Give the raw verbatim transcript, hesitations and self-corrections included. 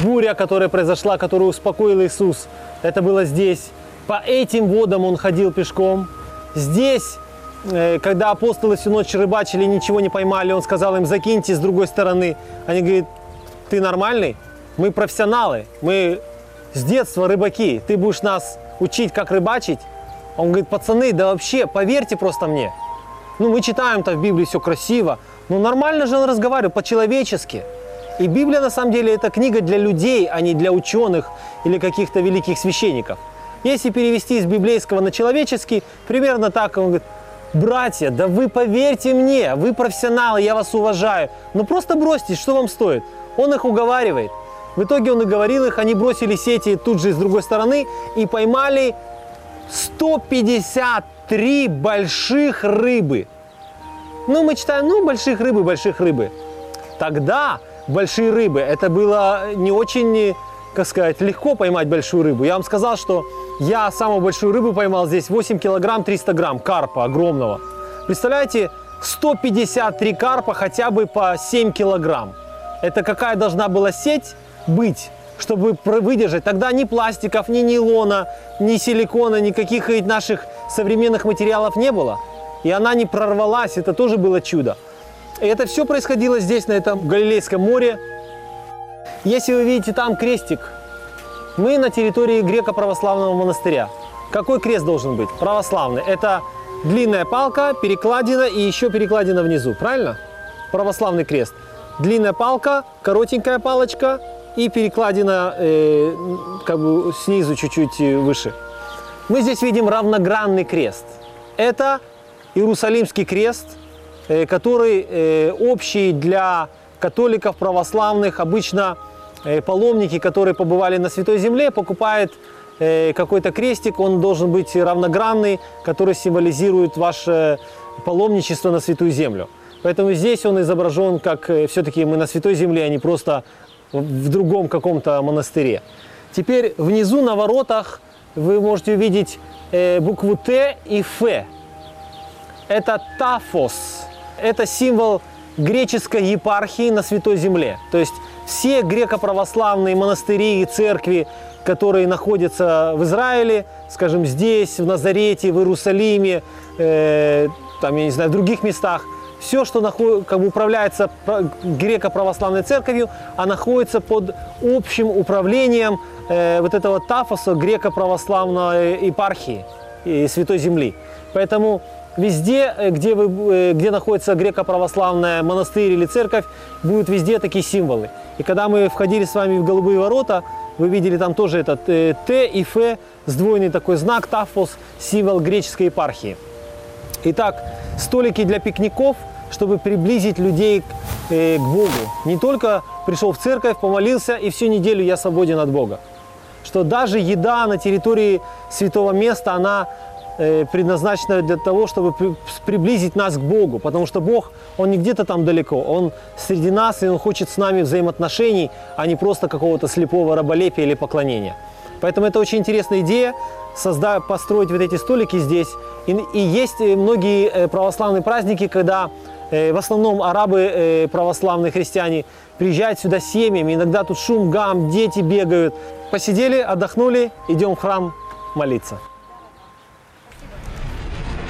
буря, которая произошла, которую успокоил Иисус, это было здесь. По этим водам он ходил пешком. Здесь, когда апостолы всю ночь рыбачили, ничего не поймали, он сказал им: закиньте с другой стороны. Они говорят: ты нормальный? Мы профессионалы, мы с детства рыбаки, ты будешь нас учить, как рыбачить? Он говорит: пацаны, да вообще, поверьте просто мне. Ну, мы читаем-то в Библии все красиво, но нормально же он разговаривал, по-человечески. И Библия, на самом деле, это книга для людей, а не для ученых или каких-то великих священников. Если перевести с библейского на человеческий, примерно так, он говорит: братья, да вы поверьте мне, вы профессионалы, я вас уважаю, но просто бросьте, что вам стоит? Он их уговаривает. В итоге он и говорил их, они бросили сети тут же с другой стороны и поймали сто пятьдесят три больших рыбы. Ну, мы читаем, ну, больших рыбы, больших рыбы. Тогда большие рыбы, это было не очень, как сказать, легко поймать большую рыбу. Я вам сказал, что я самую большую рыбу поймал здесь восемь килограмм триста грамм карпа огромного. Представляете, сто пятьдесят три карпа хотя бы по семь килограмм. Это какая должна была сеть быть, чтобы выдержать? Тогда ни пластиков, ни нейлона, ни силикона, никаких наших современных материалов не было. И она не прорвалась, это тоже было чудо. И это все происходило здесь, на этом Галилейском море. Если вы видите там крестик, мы на территории греко-православного монастыря. Какой крест должен быть? Православный. Это длинная палка, перекладина и еще перекладина внизу, правильно? Православный крест. Длинная палка, коротенькая палочка и перекладина э, как бы снизу чуть-чуть выше. Мы здесь видим равногранный крест. Это Иерусалимский крест, э, который э, общий для католиков, православных. Обычно э, паломники, которые побывали на Святой Земле, покупают э, какой-то крестик. Он должен быть равногранный, который символизирует ваше паломничество на Святую Землю. Поэтому здесь он изображен как э, все-таки мы на Святой Земле, а не просто в другом каком-то монастыре. Теперь внизу на воротах вы можете увидеть э, букву Т и Ф. Это Тафос. Это символ греческой епархии на Святой Земле. То есть все греко-православные монастыри и церкви, которые находятся в Израиле, скажем, здесь, в Назарете, в Иерусалиме, э, там, я не знаю, в других местах, все, что наход, как бы управляется греко-православной церковью, а находится под общим управлением э, вот этого Тафоса, греко-православной епархии и Святой Земли. Поэтому везде, где, вы, где находится греко-православная монастырь или церковь, будут везде такие символы. И когда мы входили с вами в Голубые ворота, вы видели там тоже этот э, Т и Ф, сдвоенный такой знак, Тафос, символ греческой епархии. Итак, столики для пикников, чтобы приблизить людей к, э, к Богу. Не только пришел в церковь, помолился, и всю неделю я свободен от Бога. Что даже еда на территории святого места, она э, предназначена для того, чтобы при, приблизить нас к Богу. Потому что Бог, Он не где-то там далеко, Он среди нас, и Он хочет с нами взаимоотношений, а не просто какого-то слепого раболепия или поклонения. Поэтому это очень интересная идея, создать, построить вот эти столики здесь. И, и есть многие православные праздники, когда э, в основном арабы, э, православные христиане, приезжают сюда с семьями. Иногда тут шум, гам, дети бегают. Посидели, отдохнули, идем в храм молиться.